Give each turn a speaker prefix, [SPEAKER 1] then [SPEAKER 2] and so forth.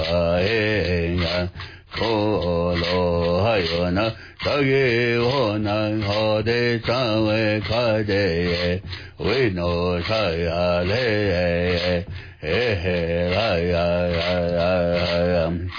[SPEAKER 1] ya ko lo ha yo na ta ge ho na ho de sa we ka de we no sa ya le he he la ya